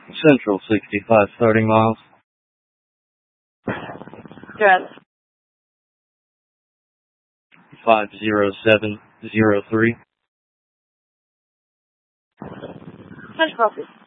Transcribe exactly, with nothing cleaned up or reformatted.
Central sixty-five starting miles. Address. five zero seven zero three. Central office.